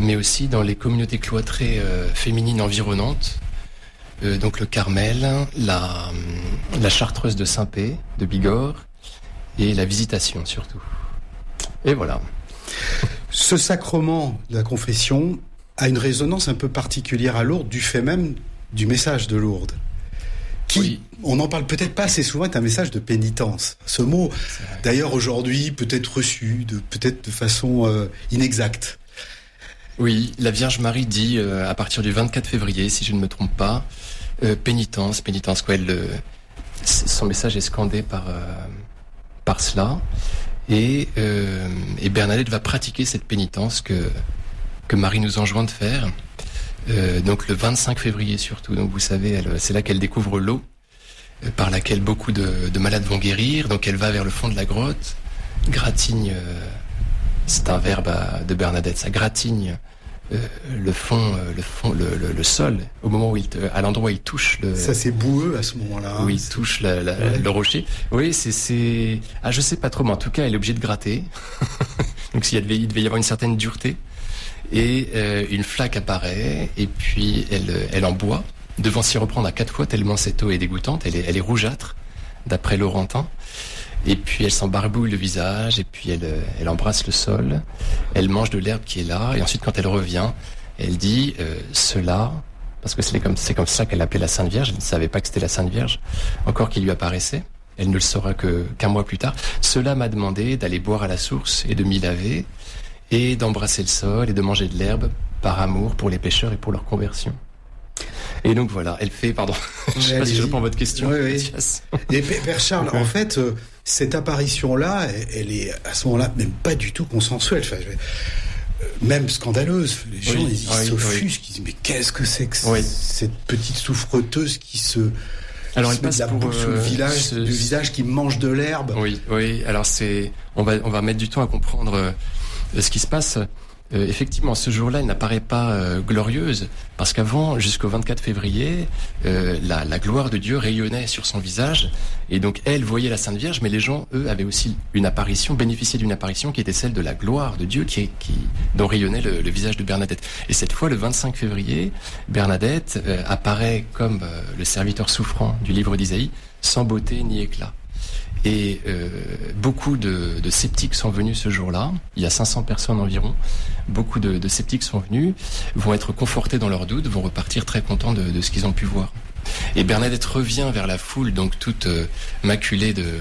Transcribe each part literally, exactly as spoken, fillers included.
mais aussi dans les communautés cloîtrées euh, féminines environnantes, euh, donc le Carmel, la, la Chartreuse de Saint-Pé, de Bigorre, et la Visitation surtout. Et voilà. Ce sacrement de la confession a une résonance un peu particulière à Lourdes, du fait même du message de Lourdes, qui, oui. on n'en parle peut-être pas assez souvent, est un message de pénitence. Ce mot, d'ailleurs aujourd'hui, peut être reçu, de, peut-être de façon euh, inexacte. Oui, la Vierge Marie dit, euh, à partir du vingt-quatre février, si je ne me trompe pas, euh, pénitence, pénitence, quoi. Elle, euh, son message est scandé par, euh, par cela. Et, euh, et Bernadette va pratiquer cette pénitence que, que Marie nous enjoint de faire. Euh, donc le vingt-cinq février surtout. Donc vous savez, elle, c'est là qu'elle découvre l'eau euh, par laquelle beaucoup de, de malades vont guérir. Donc elle va vers le fond de la grotte, gratigne, euh, c'est un verbe à, de Bernadette, ça gratigne euh, le fond, euh, le fond, le, le, le sol au moment où il, à l'endroit où il touche le. Ça c'est boueux à ce moment-là. Où il touche la, la, ouais. le rocher. Oui, c'est, c'est, ah je sais pas trop, mais en tout cas elle est obligée de gratter. Donc s'il devait, il devait y avoir une certaine dureté. Et euh, une flaque apparaît, et puis elle, elle en boit, devant s'y reprendre à quatre fois, tellement cette eau est dégoûtante, elle est, elle est rougeâtre, d'après Laurentin. Et puis elle s'embarbouille le visage, et puis elle, elle embrasse le sol, elle mange de l'herbe qui est là, et ensuite quand elle revient, elle dit euh, « Cela », parce que c'est comme, c'est comme ça qu'elle appelait la Sainte Vierge, elle ne savait pas que c'était la Sainte Vierge, encore qui lui apparaissait, elle ne le saura que, qu'un mois plus tard. « Cela m'a demandé d'aller boire à la source et de m'y laver, et d'embrasser le sol et de manger de l'herbe par amour pour les pécheurs et pour leur conversion. » Et donc voilà, elle fait, pardon, je ne sais pas si je réponds à votre question. Oui, oui. Et Père Charles, en fait, euh, cette apparition-là, elle, elle est à ce moment-là même pas du tout consensuelle, enfin, euh, même scandaleuse. Les gens, oui, ils, ils oui, s'offusquent, oui. Ils disent mais qu'est-ce que c'est que oui. cette petite souffreteuse qui se... Alors, elle passe la pour euh, le village, ce... le visage qui mange de l'herbe. Oui, oui. Alors c'est, on va, on va mettre du temps à comprendre euh, ce qui se passe. Euh, effectivement, ce jour-là, elle n'apparaît pas euh, glorieuse, parce qu'avant, jusqu'au vingt-quatre février, euh, la, la gloire de Dieu rayonnait sur son visage, et donc elle voyait la Sainte Vierge, mais les gens, eux, avaient aussi une apparition, bénéficiaient d'une apparition qui était celle de la gloire de Dieu, qui, qui dont rayonnait le, le visage de Bernadette. Et cette fois, le vingt-cinq février, Bernadette euh, apparaît comme euh, le serviteur souffrant du livre d'Isaïe, sans beauté ni éclat. Et euh, beaucoup de, de sceptiques sont venus ce jour-là. Il y a cinq cents personnes environ. Beaucoup de, de sceptiques sont venus, vont être confortés dans leurs doutes, vont repartir très contents de, de ce qu'ils ont pu voir. Et Bernadette revient vers la foule, donc toute euh, maculée de,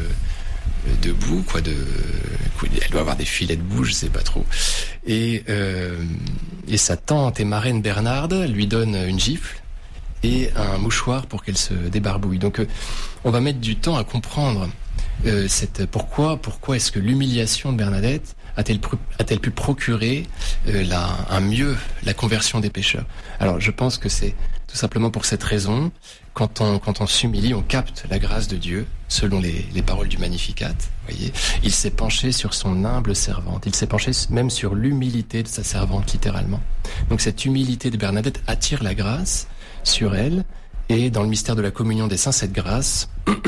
de boue, quoi. De, elle doit avoir des filets de boue, je sais pas trop. Et, euh, et sa tante et marraine Bernarde lui donne une gifle et un mouchoir pour qu'elle se débarbouille. Donc, euh, on va mettre du temps à comprendre. Euh, cette, pourquoi, pourquoi est-ce que l'humiliation de Bernadette a-t-elle, a-t-elle pu procurer euh, la, un mieux la conversion des pécheurs? Alors je pense que c'est tout simplement pour cette raison, quand on, quand on s'humilie, on capte la grâce de Dieu, selon les, les paroles du Magnificat. Voyez, il s'est penché sur son humble servante, il s'est penché même sur l'humilité de sa servante, littéralement. Donc cette humilité de Bernadette attire la grâce sur elle, et dans le mystère de la communion des saints, cette grâce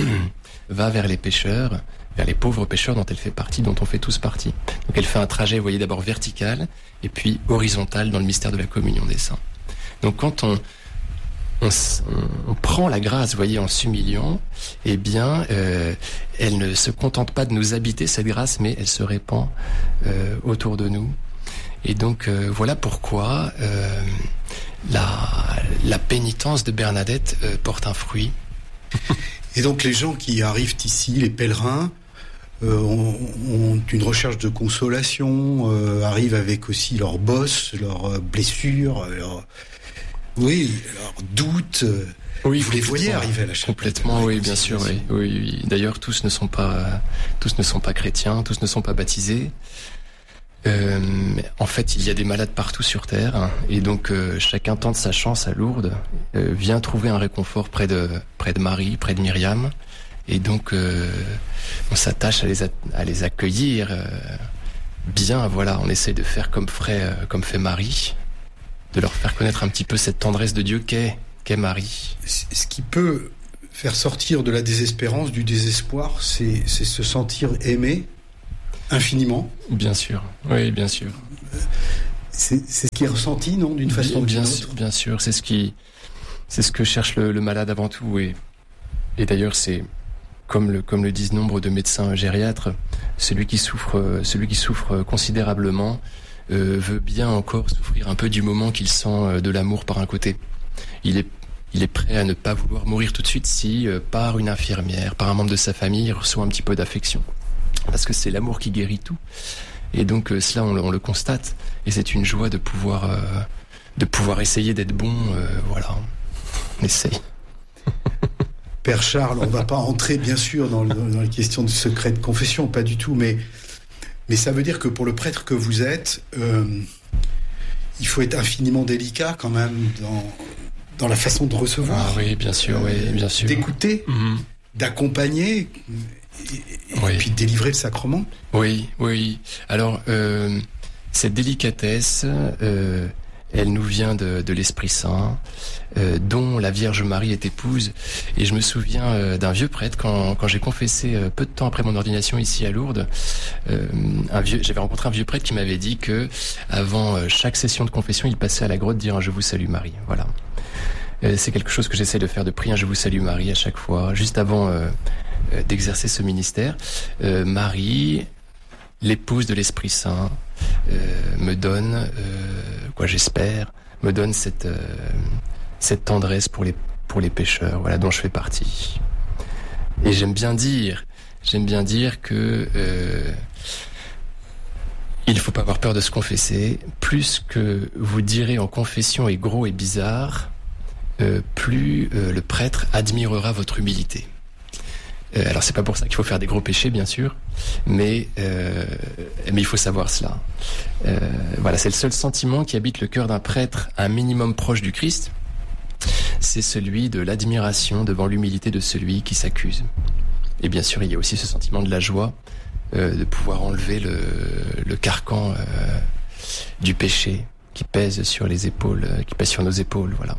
va vers les pécheurs, vers les pauvres pécheurs dont elle fait partie, dont on fait tous partie. Donc elle fait un trajet, vous voyez, d'abord vertical, et puis horizontal dans le mystère de la communion des saints. Donc quand on, on, on prend la grâce, vous voyez, en s'humiliant, eh bien, euh, elle ne se contente pas de nous habiter, cette grâce, mais elle se répand euh, autour de nous. Et donc, euh, voilà pourquoi euh, la, la pénitence de Bernadette euh, porte un fruit. Et donc les gens qui arrivent ici, les pèlerins, euh, ont, ont une recherche de consolation, euh, arrivent avec aussi leurs bosses, leurs blessures, leurs, oui, leurs doutes. Oui, vous les voyez arriver à la chapelle. Complètement, oui, bien sûr, oui, oui, oui. D'ailleurs, tous ne sont pas, tous ne sont pas chrétiens, tous ne sont pas baptisés. Euh, en fait, il y a des malades partout sur Terre, hein, et donc euh, chacun tente sa chance à Lourdes, euh, vient trouver un réconfort près de près de Marie, près de Myriam, et donc euh, on s'attache à les a, à les accueillir euh, bien. Voilà, on essaie de faire comme ferait euh, comme fait Marie, de leur faire connaître un petit peu cette tendresse de Dieu qu'est qu'est Marie. Ce qui peut faire sortir de la désespérance, du désespoir, c'est c'est se sentir aimé. Infiniment. Bien sûr, oui, bien sûr. c'est, c'est ce qui est ressenti, non, d'une façon ou d'une bien autre. sûr, bien sûr, c'est ce qui, c'est ce que cherche le, le malade avant tout. Et, et d'ailleurs, c'est comme le, comme le disent nombre de médecins gériatres, celui qui souffre, celui qui souffre considérablement euh, veut bien encore souffrir un peu du moment qu'il sent de l'amour par un côté. Il est, il est prêt à ne pas vouloir mourir tout de suite si, euh, par une infirmière, par un membre de sa famille, il reçoit un petit peu d'affection. Parce que c'est l'amour qui guérit tout. Et donc euh, cela, on, on le constate. Et c'est une joie de pouvoir, euh, de pouvoir essayer d'être bon. Euh, voilà, on essaye. Père Charles, on ne va pas entrer bien sûr dans, le, dans les questions de secret de confession, pas du tout, mais, mais ça veut dire que pour le prêtre que vous êtes, euh, il faut être infiniment délicat quand même dans, dans la façon de recevoir. Ah oui, bien sûr, euh, oui, bien sûr. D'écouter, mm-hmm. d'accompagner, et, et oui. puis de délivrer le sacrement. Oui, oui. Alors, euh, cette délicatesse... Euh, elle nous vient de, de l'Esprit Saint, euh, dont la Vierge Marie est épouse. Et je me souviens euh, d'un vieux prêtre, quand, quand j'ai confessé euh, peu de temps après mon ordination ici à Lourdes, euh, un vieux, j'avais rencontré un vieux prêtre qui m'avait dit que avant euh, chaque session de confession, il passait à la grotte dire un « Je vous salue Marie ». Voilà. Euh, c'est quelque chose que j'essaie de faire, de prier un « Je vous salue Marie » à chaque fois, juste avant euh, euh, d'exercer ce ministère. Euh, Marie, l'épouse de l'Esprit Saint, euh, me donne, euh, quoi j'espère, me donne cette, euh, cette tendresse pour les, pour les pécheurs, voilà, dont je fais partie. Et j'aime bien dire, j'aime bien dire que euh, il ne faut pas avoir peur de se confesser. Plus que vous direz en confession est gros et bizarre, euh, plus euh, le prêtre admirera votre humilité. Euh, alors c'est pas pour ça qu'il faut faire des gros péchés, bien sûr, mais euh, mais il faut savoir cela. Euh, voilà, c'est le seul sentiment qui habite le cœur d'un prêtre un minimum proche du Christ, c'est celui de l'admiration devant l'humilité de celui qui s'accuse. Et bien sûr, il y a aussi ce sentiment de la joie euh, de pouvoir enlever le, le carcan euh, du péché qui pèse sur les épaules, qui pèse sur nos épaules, voilà.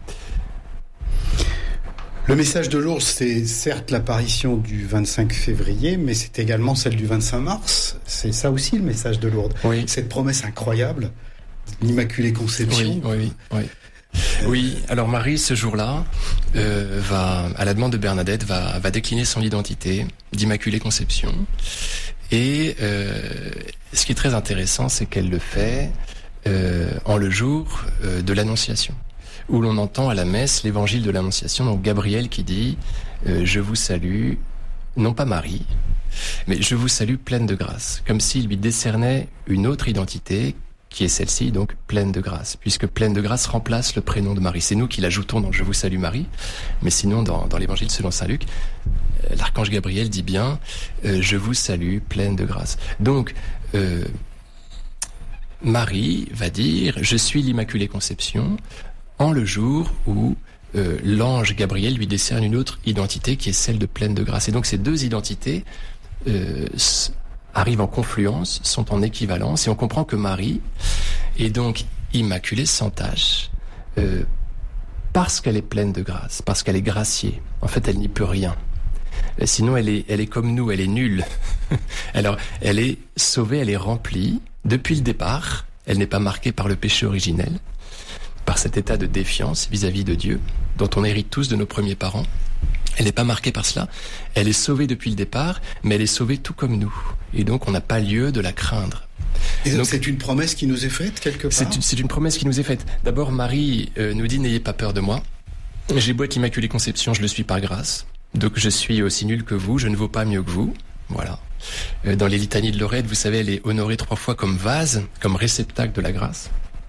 Le message de Lourdes, c'est certes l'apparition du vingt-cinq février, mais c'est également celle du vingt-cinq mars. C'est ça aussi le message de Lourdes. Oui. Cette promesse incroyable, l'Immaculée Conception. Oui, oui, oui. oui. Oui, alors Marie, ce jour-là, euh, va, à la demande de Bernadette, va, va décliner son identité d'Immaculée Conception. Et euh, ce qui est très intéressant, c'est qu'elle le fait euh, en le jour euh, de l'Annonciation, où l'on entend à la messe l'évangile de l'Annonciation, donc Gabriel qui dit euh, « Je vous salue », non pas Marie, mais « Je vous salue pleine de grâce », comme s'il lui décernait une autre identité, qui est celle-ci, donc pleine de grâce, puisque pleine de grâce remplace le prénom de Marie. C'est nous qui l'ajoutons dans « Je vous salue Marie », mais sinon, dans, dans l'évangile selon saint Luc, euh, l'archange Gabriel dit bien euh, « Je vous salue pleine de grâce ». Donc, euh, Marie va dire « Je suis l'Immaculée Conception », en le jour où euh, l'ange Gabriel lui décerne une autre identité qui est celle de pleine de grâce. Et donc ces deux identités euh, s- arrivent en confluence, sont en équivalence, et on comprend que Marie est donc immaculée sans tache, euh, parce qu'elle est pleine de grâce, parce qu'elle est graciée. En fait, elle n'y peut rien. Sinon, elle est, elle est comme nous, elle est nulle. Alors, elle est sauvée, elle est remplie depuis le départ. Elle n'est pas marquée par le péché originel, par cet état de défiance vis-à-vis de Dieu, dont on hérite tous de nos premiers parents. Elle n'est pas marquée par cela. Elle est sauvée depuis le départ, mais elle est sauvée tout comme nous. Et donc, on n'a pas lieu de la craindre. Et donc, c'est une promesse qui nous est faite, quelque part ? C'est, c'est une promesse qui nous est faite. D'abord, Marie euh, nous dit « N'ayez pas peur de moi. J'ai beau être l'Immaculée Conception, je le suis par grâce. Donc, je suis aussi nul que vous, je ne vaux pas mieux que vous. » Voilà. Euh, dans les litanies de Lorette, vous savez, elle est honorée trois fois comme vase, comme réceptacle de la grâce.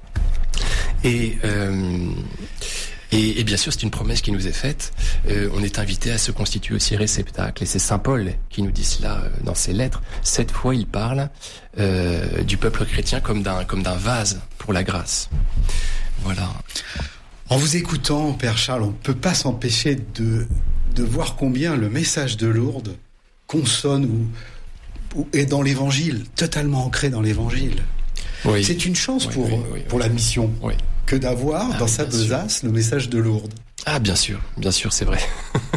Et, euh, et, et bien sûr, c'est une promesse qui nous est faite. Euh, on est invité à se constituer aussi réceptacle. Et c'est saint Paul qui nous dit cela dans ses lettres. Sept fois, il parle euh, du peuple chrétien comme d'un, comme d'un vase pour la grâce. Voilà. En vous écoutant, Père Charles, on ne peut pas s'empêcher de, de voir combien le message de Lourdes consonne ou, ou est dans l'Évangile, totalement ancré dans l'Évangile. Oui. C'est une chance oui, pour, oui, oui, pour oui. la mission Oui. que d'avoir ah, dans sa besace sûr. Le message de Lourdes. Ah bien sûr, bien sûr, c'est vrai.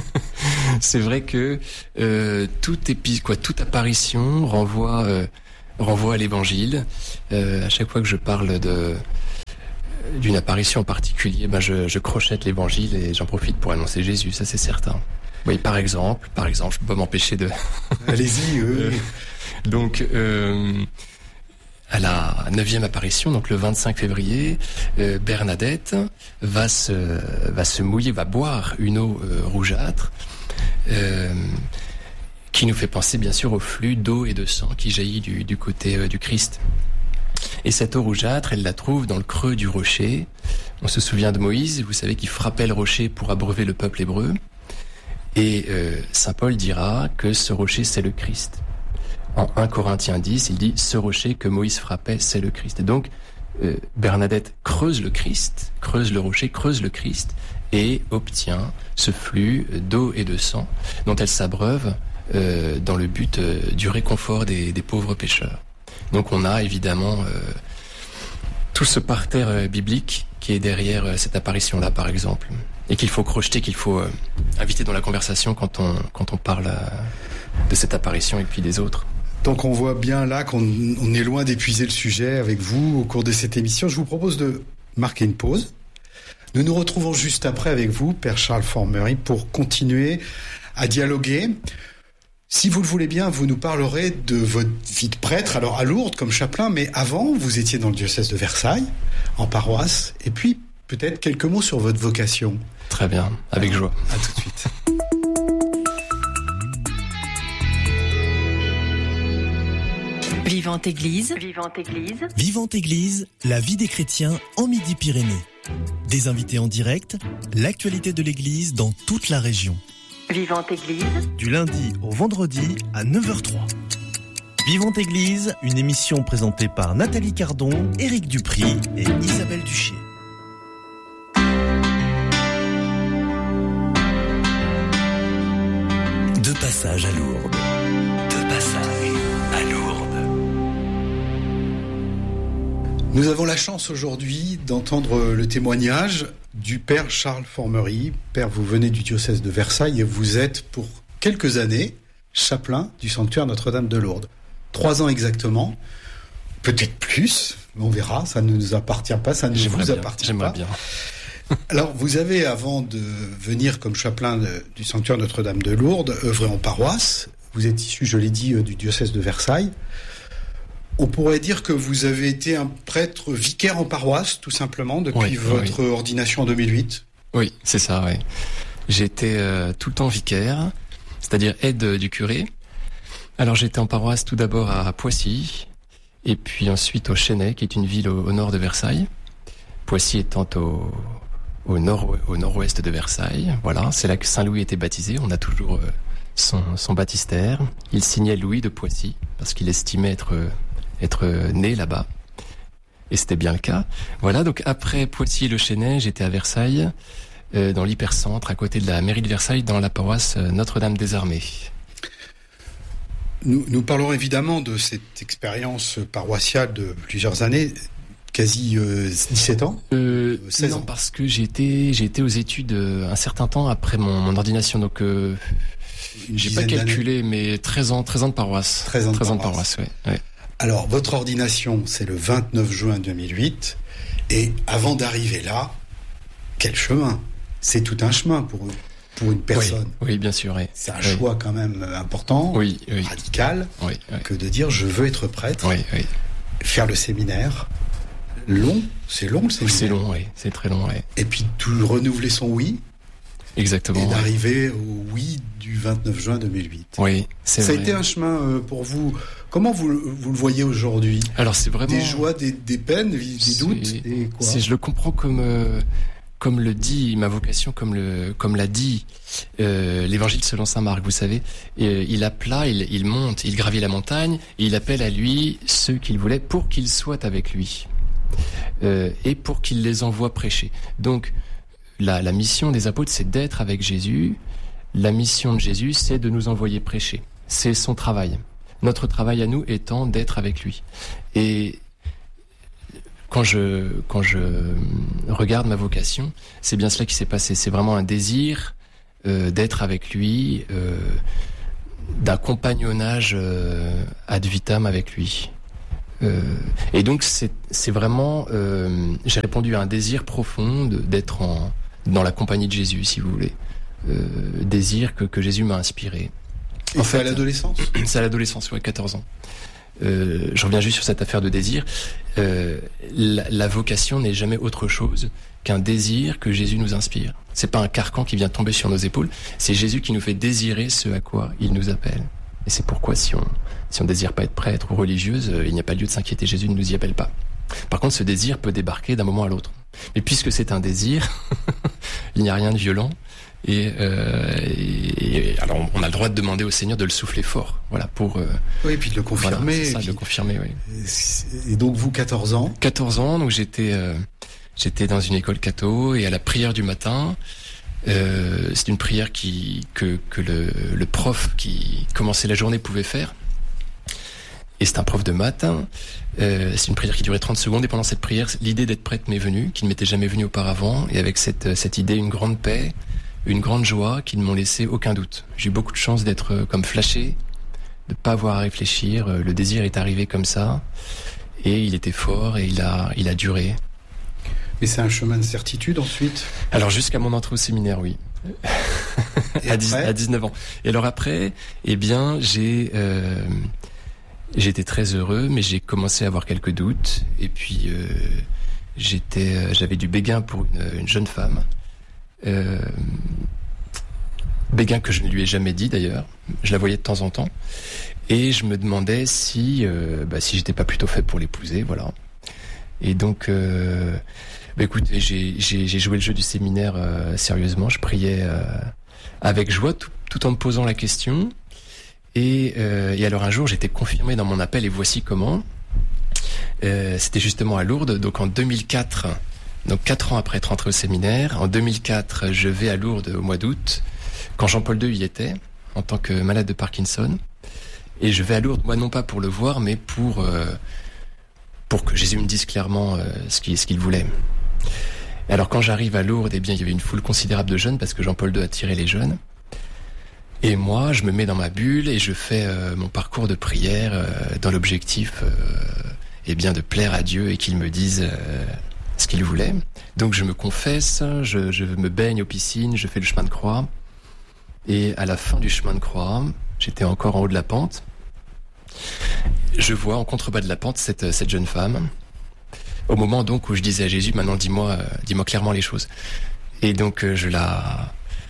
C'est vrai que euh, toute épi- quoi, toute apparition renvoie euh, renvoie à l'Évangile. Euh, à chaque fois que je parle de d'une apparition en particulier, ben je, je crochette l'Évangile et j'en profite pour annoncer Jésus, ça c'est certain. Oui, par exemple, par exemple, je peux pas m'empêcher de... Allez-y. Euh... donc, euh, à la neuvième apparition, donc le vingt-cinq février, euh, Bernadette va se va se mouiller, va boire une eau euh, rougeâtre. Euh, qui nous fait penser bien sûr au flux d'eau et de sang qui jaillit du, du côté euh, du Christ. Et cette eau rougeâtre, elle la trouve dans le creux du rocher. On se souvient de Moïse, vous savez, qui frappait le rocher pour abreuver le peuple hébreu. Et euh, saint Paul dira que ce rocher, c'est le Christ. En un Corinthiens dix, il dit « Ce rocher que Moïse frappait, c'est le Christ ». Et donc, euh, Bernadette creuse le Christ, creuse le rocher, creuse le Christ, et obtient ce flux d'eau et de sang dont elle s'abreuve Euh, dans le but euh, du réconfort des, des pauvres pécheurs. Donc on a évidemment euh, tout ce parterre euh, biblique qui est derrière euh, cette apparition-là, par exemple, et qu'il faut crocheter, qu'il faut euh, inviter dans la conversation quand on, quand on parle euh, de cette apparition et puis des autres. Donc on voit bien là qu'on on est loin d'épuiser le sujet avec vous au cours de cette émission. Je vous propose de marquer une pause. Nous nous retrouvons juste après avec vous, Père Charles Formery, pour continuer à dialoguer. Si vous le voulez bien, vous nous parlerez de votre vie de prêtre, alors à Lourdes comme chapelain, mais avant, vous étiez dans le diocèse de Versailles, en paroisse, et puis peut-être quelques mots sur votre vocation. Très bien, avec alors, joie. À tout de suite. Vivante Église. Vivante Église. Vivante Église, la vie des chrétiens en Midi-Pyrénées. Des invités en direct, l'actualité de l'Église dans toute la région. Vivante Église. Du lundi au vendredi à neuf heures zéro trois. Vivante Église, une émission présentée par Nathalie Cardon, Éric Dupry et Isabelle Duché. De passage à Lourdes. De passage à Lourdes. Nous avons la chance aujourd'hui d'entendre le témoignage du Père Charles Formery. Père, vous venez du diocèse de Versailles et vous êtes pour quelques années chapelain du sanctuaire Notre-Dame de Lourdes. Trois ans exactement, peut-être plus, mais on verra, ça ne nous appartient pas, ça ne J'aimerais vous bien, appartient j'aimerais pas. Bien. Alors, vous avez, avant de venir comme chapelain de, du sanctuaire Notre-Dame de Lourdes, œuvré en paroisse. Vous êtes issu, je l'ai dit, du diocèse de Versailles. On pourrait dire que vous avez été un prêtre vicaire en paroisse, tout simplement, depuis oui, votre oui. ordination en deux mille huit. Oui, c'est ça, oui. J'étais euh, tout le temps vicaire, c'est-à-dire aide du curé. Alors j'étais en paroisse tout d'abord à Poissy, et puis ensuite au Chesnay, qui est une ville au, au nord de Versailles. Poissy étant au, au, nord, au nord-ouest de Versailles. Voilà, c'est là que Saint-Louis était baptisé. On a toujours euh, son, son baptistère. Il signait Louis de Poissy, parce qu'il estimait être... Euh, être né là-bas. Et c'était bien le cas. Voilà, donc après Poissy et le Chesnay, j'étais à Versailles, euh, dans l'hypercentre, à côté de la mairie de Versailles, dans la paroisse Notre-Dame des Armées. Nous, nous parlerons évidemment de cette expérience paroissiale de plusieurs années, quasi euh, dix-sept ans, euh, seize non, ans. Parce que j'ai été, j'ai été aux études euh, un certain temps après mon, mon ordination, donc euh, j'ai pas calculé, d'années. mais treize ans, treize ans de paroisse. treize ans de treize paroisse, ans de paroisse ouais, ouais. Alors, votre ordination, c'est le vingt-neuf juin deux mille huit. Et avant d'arriver là, quel chemin? C'est tout un chemin pour, pour une personne. Oui, oui bien sûr. Oui. C'est un oui. choix quand même important, oui, oui. radical, oui, oui. que de dire je veux être prêtre, oui, oui. faire le séminaire. Long, c'est long le séminaire. C'est long, oui. C'est très long, oui. Et puis tout renouveler son oui. Exactement. Et d'arriver oui. au oui du vingt-neuf juin deux mille huit. Oui, c'est Ça vrai. a été un chemin euh, pour vous. Comment vous, vous le voyez aujourd'hui? Alors c'est vraiment des joies, des, des peines, des doutes et quoi? C'est, je le comprends comme euh, comme le dit ma vocation, comme le comme l'a dit euh, l'Évangile selon saint Marc. Vous savez, et, il appela, il, il monte, il gravit la montagne, et il appelle à lui ceux qu'il voulait pour qu'ils soient avec lui euh, et pour qu'il les envoie prêcher. Donc la, la mission des apôtres, c'est d'être avec Jésus. La mission de Jésus, c'est de nous envoyer prêcher. C'est son travail. Notre travail à nous étant d'être avec lui. Et quand je, quand je regarde ma vocation, c'est bien cela qui s'est passé. C'est vraiment un désir euh, d'être avec lui, euh, d'un compagnonnage euh, ad vitam avec lui. Euh, et donc c'est, c'est vraiment, euh, j'ai répondu à un désir profond de, d'être en, dans la compagnie de Jésus, si vous voulez. Euh, désir que, que Jésus m'a inspiré. Et en fait, à l'adolescence ? C'est à l'adolescence, ouais, quatorze ans. Euh, je reviens juste sur cette affaire de désir. Euh, la, la vocation n'est jamais autre chose qu'un désir que Jésus nous inspire. C'est pas un carcan qui vient tomber sur nos épaules. C'est Jésus qui nous fait désirer ce à quoi il nous appelle. Et c'est pourquoi si on si on désire pas être prêtre ou religieuse, il n'y a pas lieu de s'inquiéter. Jésus ne nous y appelle pas. Par contre, ce désir peut débarquer d'un moment à l'autre. Mais puisque c'est un désir, il n'y a rien de violent. Et, euh, et, et alors, on a le droit de demander au Seigneur de le souffler fort, voilà, pour. Euh, oui, et puis de le confirmer. Voilà, c'est ça, et puis, de le confirmer, oui. Et donc vous, quatorze ans. quatorze ans, donc j'étais euh, j'étais dans une école catho et à la prière du matin. Euh, c'est une prière qui que que le, le prof qui commençait la journée pouvait faire. Et c'est un prof de maths. Euh, c'est une prière qui durait trente secondes. Et pendant cette prière, l'idée d'être prêtre m'est venue, qui ne m'était jamais venue auparavant. Et avec cette cette idée, une grande paix, une grande joie qui ne m'ont laissé aucun doute. J'ai eu beaucoup de chance d'être comme flashé, de pas avoir à réfléchir. Le désir est arrivé comme ça. Et il était fort et il a il a duré. Mais c'est un chemin de certitude ensuite ? Alors jusqu'à mon entrée au séminaire, oui. à, dix, à dix-neuf ans. Et alors après, eh bien, j'ai euh, j'ai été très heureux, mais j'ai commencé à avoir quelques doutes. Et puis euh, j'étais, j'avais du béguin pour une, une jeune femme. Euh, béguin que je ne lui ai jamais dit d'ailleurs. Je la voyais de temps en temps. Et je me demandais si euh, bah, si j'étais pas plutôt fait pour l'épouser, voilà. Et donc, euh, bah écoute, j'ai, j'ai, j'ai joué le jeu du séminaire euh, sérieusement. Je priais euh, avec joie, tout, tout en me posant la question. Et, euh, et alors un jour, j'étais confirmé dans mon appel. Et voici comment. Euh, c'était justement à Lourdes. Donc en deux mille quatre, donc quatre ans après être rentré au séminaire, en deux mille quatre, je vais à Lourdes au mois d'août, quand Jean-Paul deux y était, en tant que malade de Parkinson. Et je vais à Lourdes, moi non pas pour le voir, mais pour euh, pour que Jésus me dise clairement euh, ce qu'il ce qu'il voulait. Et alors quand j'arrive à Lourdes, eh bien il y avait une foule considérable de jeunes parce que Jean-Paul deux attirait les jeunes. Et moi, je me mets dans ma bulle et je fais euh, mon parcours de prière euh, dans l'objectif, euh, eh bien de plaire à Dieu et qu'il me dise euh, ce qu'il voulait. Donc je me confesse, je, je me baigne aux piscines, je fais le chemin de croix. Et à la fin du chemin de croix, j'étais encore en haut de la pente. Je vois en contrebas de la pente cette, cette jeune femme. Au moment donc où je disais à Jésus, maintenant dis-moi, euh, dis-moi clairement les choses. Et donc euh, je la,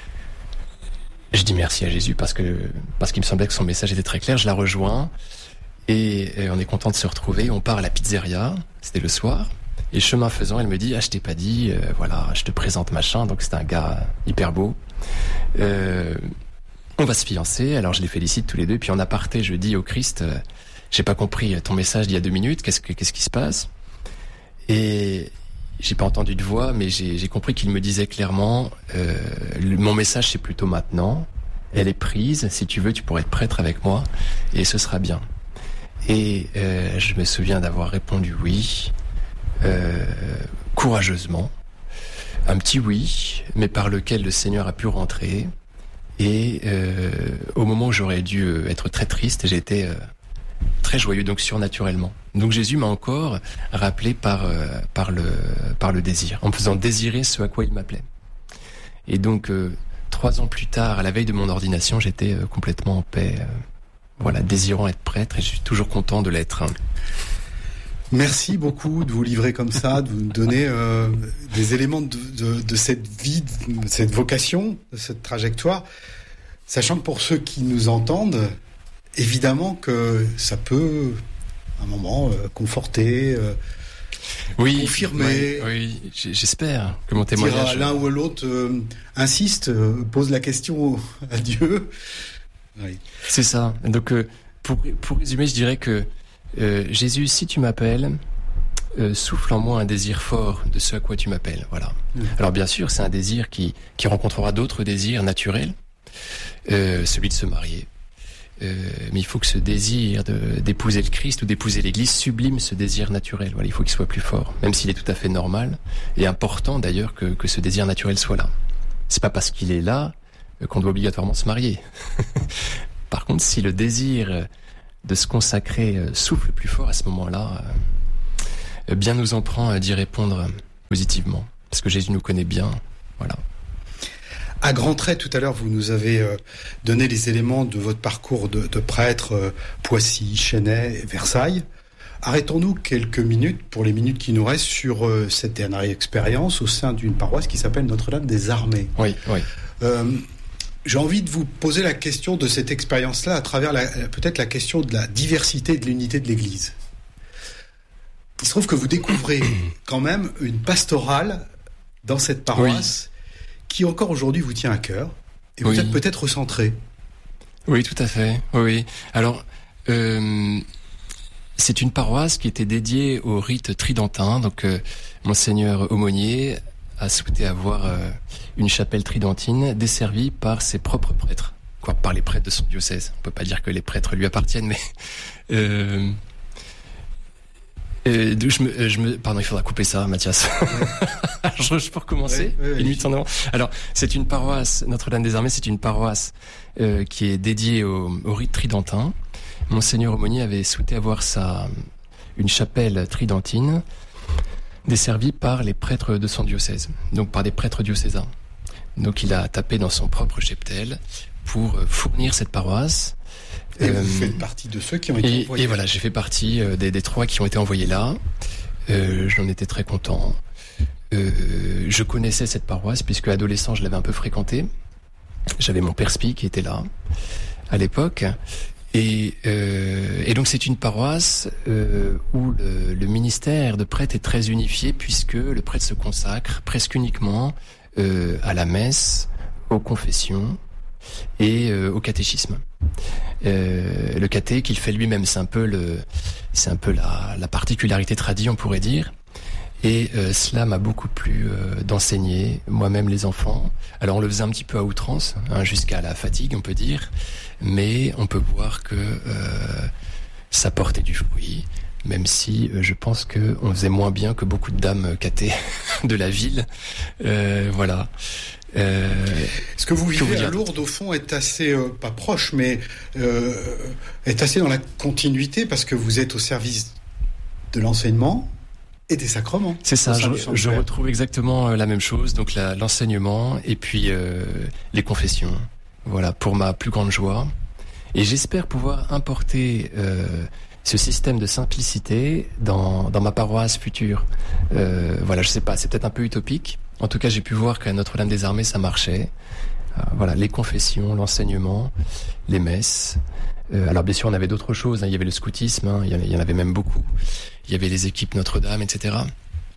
je dis merci à Jésus parce que parce qu'il me semblait que son message était très clair. Je la rejoins et, et on est content de se retrouver. On part à la pizzeria. C'était le soir. Et chemin faisant, elle me dit ah je t'ai pas dit, euh, voilà, je te présente machin. Donc c'était un gars hyper beau. Euh, On va se fiancer, alors je les félicite tous les deux, puis en aparté, je dis au Christ, euh, j'ai pas compris ton message d'il y a deux minutes, qu'est-ce que, qu'est-ce qui se passe? Et j'ai pas entendu de voix, mais j'ai, j'ai compris qu'il me disait clairement, euh, le, mon message c'est plutôt maintenant, elle est prise, si tu veux, tu pourrais être prêtre avec moi, et ce sera bien. Et euh, je me souviens d'avoir répondu oui, euh, courageusement, un petit oui, mais par lequel le Seigneur a pu rentrer. Et euh, au moment où j'aurais dû être très triste, j'étais euh, très joyeux, donc surnaturellement. Donc Jésus m'a encore rappelé par euh, par le par le désir, en me faisant désirer ce à quoi il m'appelait. Et donc euh, trois ans plus tard, à la veille de mon ordination, j'étais euh, complètement en paix, euh, voilà, désirant être prêtre, et je suis toujours content de l'être. Merci beaucoup de vous livrer comme ça, de vous donner euh, des éléments de, de, de cette vie, de cette vocation, de cette trajectoire, sachant que pour ceux qui nous entendent, évidemment que ça peut, à un moment, euh, conforter, euh, oui, confirmer. Oui, oui, j'espère que mon témoignage... L'un ou l'autre euh, insiste, euh, pose la question à Dieu. Oui. C'est ça. Donc, euh, pour, pour résumer, je dirais que Euh, Jésus, si tu m'appelles, euh, souffle en moi un désir fort de ce à quoi tu m'appelles. Voilà. Mmh. Alors bien sûr, c'est un désir qui qui rencontrera d'autres désirs naturels, euh, celui de se marier. Euh, mais il faut que ce désir de, d'épouser le Christ ou d'épouser l'Église sublime ce désir naturel. Voilà, il faut qu'il soit plus fort, même s'il est tout à fait normal et important d'ailleurs que que ce désir naturel soit là. C'est pas parce qu'il est là euh, qu'on doit obligatoirement se marier. Par contre, si le désir de se consacrer euh, souffle plus fort à ce moment-là, euh, bien nous en prend euh, d'y répondre euh, positivement, parce que Jésus nous connaît bien, voilà. À grands traits, tout à l'heure, vous nous avez euh, donné les éléments de votre parcours de, de prêtre, euh, Poissy, Chennai, Versailles. Arrêtons-nous quelques minutes, pour les minutes qui nous restent, sur euh, cette dernière expérience au sein d'une paroisse qui s'appelle Notre-Dame des Armées. Oui, oui. Euh, j'ai envie de vous poser la question de cette expérience-là à travers la, peut-être la question de la diversité et de l'unité de l'Église. Il se trouve que vous découvrez quand même une pastorale dans cette paroisse, oui, qui encore aujourd'hui vous tient à cœur et vous oui. êtes peut-être recentré. Oui, tout à fait. Oui. Alors, euh, c'est une paroisse qui était dédiée au rite tridentin. Donc, euh, Monseigneur Aumônier a souhaité avoir euh, une chapelle tridentine desservie par ses propres prêtres, quoi, par les prêtres de son diocèse. On peut pas dire que les prêtres lui appartiennent, mais euh, euh, je me, je me, pardon, il faudra couper ça, Mathias. je, je peux recommencer. Oui, oui, oui. Une minute en avant. Alors, c'est une paroisse, Notre-Dame des Armées, c'est une paroisse euh, qui est dédiée au, au rite tridentin. Monseigneur Aumônier avait souhaité avoir sa une chapelle tridentine desservie par les prêtres de son diocèse, donc par des prêtres diocésains. Donc, il a tapé dans son propre cheptel pour fournir cette paroisse. Et euh, vous faites partie de ceux qui ont été et, envoyés. Et voilà, j'ai fait partie euh, des, des trois qui ont été envoyés là. Euh, j'en étais très content. Euh, je connaissais cette paroisse puisque adolescent, je l'avais un peu fréquentée. J'avais mon père spi qui était là à l'époque. Et, euh, et donc c'est une paroisse euh, où le, le ministère de prêtre est très unifié puisque le prêtre se consacre presque uniquement euh, à la messe, aux confessions et euh, au catéchisme. Euh, le caté qu'il fait lui-même, c'est un peu le, c'est un peu la, la particularité tradie, on pourrait dire. Et euh, cela m'a beaucoup plu euh, d'enseigner moi-même les enfants. Alors on le faisait un petit peu à outrance, hein, jusqu'à la fatigue, on peut dire, mais on peut voir que euh, ça portait du fruit, même si euh, je pense que on faisait moins bien que beaucoup de dames catées de la ville. Euh, voilà. Euh, Ce que vous vivez à Lourdes, au fond, est assez, euh, pas proche, mais euh, est assez dans la continuité, parce que vous êtes au service de l'enseignement et des sacrements. C'est ça, je, je retrouve exactement la même chose, donc la, l'enseignement et puis euh, les confessions. Voilà, pour ma plus grande joie. Et j'espère pouvoir importer euh, ce système de simplicité dans, dans ma paroisse future. Euh, voilà, je sais pas, c'est peut-être un peu utopique. En tout cas, j'ai pu voir qu'à Notre-Dame des Armées, ça marchait. Euh, voilà, les confessions, l'enseignement, les messes. Euh, alors bien sûr, on avait d'autres choses. Hein. Il y avait le scoutisme, hein. il, y en, il y en avait même beaucoup. Il y avait les équipes Notre-Dame, et cetera.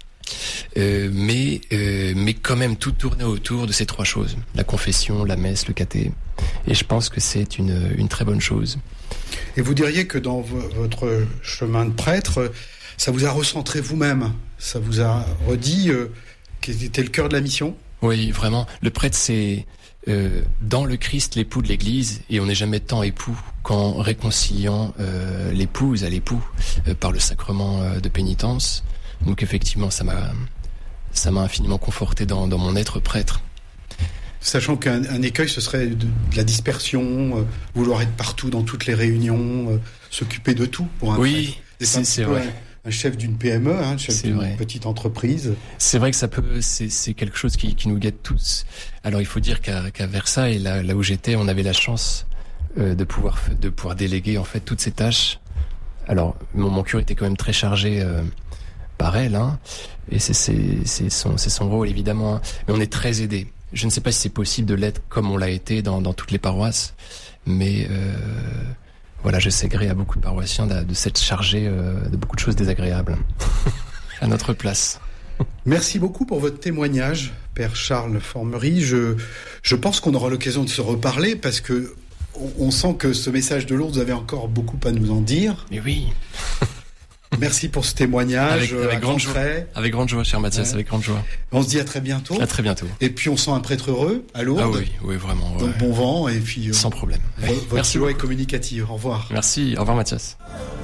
Euh, mais, euh, mais quand même, tout tournait autour de ces trois choses. La confession, la messe, le caté. Et je pense que c'est une, une très bonne chose. Et vous diriez que dans v- votre chemin de prêtre, ça vous a recentré vous-même. Ça vous a redit euh, quel était le cœur de la mission ? Oui, vraiment. Le prêtre, c'est euh, dans le Christ l'époux de l'Église, et on n'est jamais tant époux qu'en réconciliant euh, l'épouse à l'époux euh, par le sacrement euh, de pénitence. Donc effectivement, ça m'a, ça m'a infiniment conforté dans, dans mon être prêtre. Sachant qu'un un écueil, ce serait de, de la dispersion, euh, vouloir être partout dans toutes les réunions, euh, s'occuper de tout pour un oui, prêtre. c'est, c'est vrai. Un, un chef d'une P M E, hein, un chef c'est d'une vrai. petite entreprise. C'est vrai que ça peut, c'est, c'est quelque chose qui, qui nous guette tous. Alors il faut dire qu'à, qu'à Versailles, là, là où j'étais, on avait la chance euh, de pouvoir, de pouvoir déléguer en fait toutes ces tâches. Alors mon, mon curé était quand même très chargé. Euh, par elle, hein, et c'est, c'est, c'est, son, c'est son rôle évidemment, hein. Mais on est très aidés. Je ne sais pas si c'est possible de l'être comme on l'a été dans, dans toutes les paroisses, mais euh, voilà, je sais gré à beaucoup de paroissiens de, de s'être chargés euh, de beaucoup de choses désagréables à notre place. Merci beaucoup pour votre témoignage, Père Charles Formerie. Je, je pense qu'on aura l'occasion de se reparler parce que on, on sent que ce message de Lourdes, vous avez encore beaucoup à nous en dire. Mais oui. Merci pour ce témoignage. Avec, avec grande joie. Avec grande joie, cher Mathias, ouais. Avec grande joie. On se dit à très bientôt. À très bientôt. Et puis on sent un prêtre heureux à Lourdes. Ah oui, oui, vraiment. Ouais. Donc bon vent et puis. Sans problème. V- votre Merci joie est communicative. Au revoir. Merci. Au revoir, Mathias.